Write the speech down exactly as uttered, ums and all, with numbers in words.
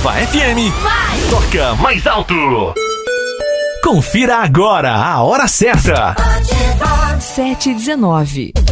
Ativa F M. Vai. Toca mais alto. Confira agora a hora certa. sete e dezenove.